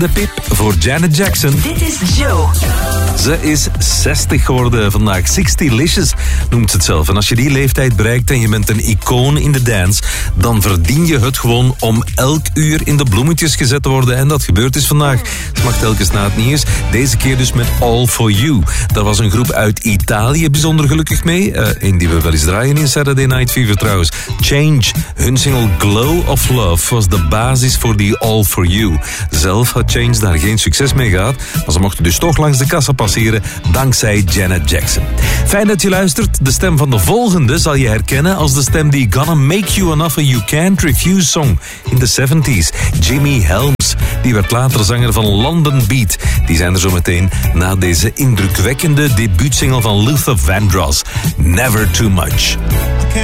De pip voor Janet Jackson. Dit is Joe. Ze is 60 geworden vandaag. 60licious noemt ze het zelf. En als je die leeftijd bereikt en je bent een icoon in de dance, dan verdien je het gewoon om elk uur in de bloemetjes gezet te worden. En dat gebeurt dus vandaag. Ze mag telkens na het nieuws. Deze keer dus met All For You. Daar was een groep uit Italië bijzonder gelukkig mee. Een die we wel eens draaien in Saturday Night Fever trouwens. Change. Hun single Glow of Love was de basis voor die All For You. Zelf had Change daar geen succes mee gehad, maar ze mochten dus toch langs de kassa passeren dankzij Janet Jackson. Fijn dat je luistert. De stem van de volgende zal je herkennen als de stem die Gonna Make You an Offer You Can't Refuse song in de 70s. Jimmy Helms. Die werd later zanger van London Beat. Die zijn er zo meteen na deze indrukwekkende debuutsingle van Luther Vandross. Never Too Much.